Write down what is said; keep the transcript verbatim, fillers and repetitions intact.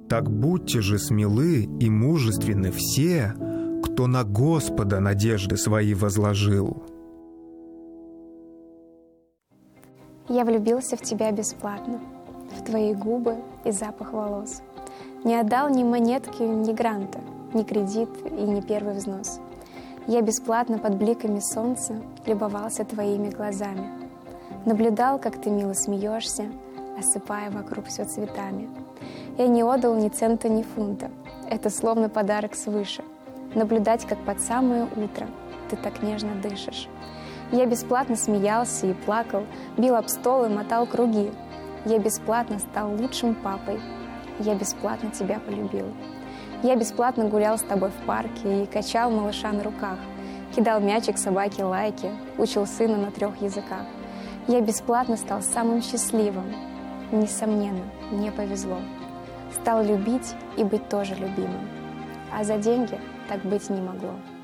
Так будьте же смелы и мужественны все, кто на Господа надежды свои возложил. Я влюбился в тебя бесплатно, в твои губы и запах волос. Не отдал ни монетки, ни гранта, ни кредит и ни первый взнос. Я бесплатно под бликами солнца любовался твоими глазами. Наблюдал, как ты мило смеешься, осыпая вокруг все цветами. Я не отдал ни цента, ни фунта. Это словно подарок свыше. Наблюдать, как под самое утро ты так нежно дышишь. Я бесплатно смеялся и плакал, бил об стол и мотал круги. Я бесплатно стал лучшим папой. Я бесплатно тебя полюбил. Я бесплатно гулял с тобой в парке и качал малыша на руках. Кидал мячик собаке лайки, учил сына на трех языках. Я бесплатно стал самым счастливым. Несомненно, мне повезло. Стал любить и быть тоже любимым. А за деньги так быть не могло.